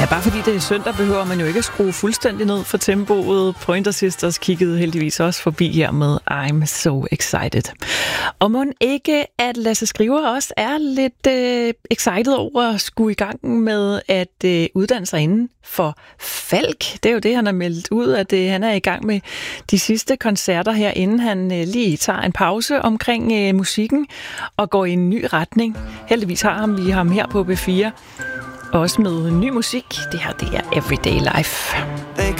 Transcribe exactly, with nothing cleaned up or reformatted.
Ja, bare fordi det er søndag, behøver man jo ikke at skrue fuldstændig ned for tempoet. Pointer Sisters kiggede heldigvis også forbi her med I'm So Excited. Og mon ikke, at Lasse Skriver også er lidt øh, excited over at skulle i gang med at øh, uddanne sig inden for Falk. Det er jo det, han har meldt ud, at øh, han er i gang med de sidste koncerter her, inden han øh, lige tager en pause omkring øh, musikken og går i en ny retning. Heldigvis har ham, vi ham her på B fire. Også med ny musik. Det her, det er Everyday Life. They